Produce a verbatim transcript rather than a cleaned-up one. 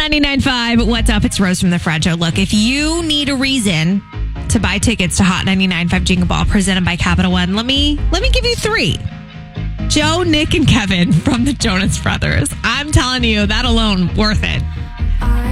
ninety-nine point five. What's up? It's Rose from the Fred Show. Look, if you need a reason to buy tickets to Hot ninety-nine point five Jingle Ball presented by Capital One, let me let me give you three. Joe, Nick, and Kevin from the Jonas Brothers. I'm telling you, that alone, worth it.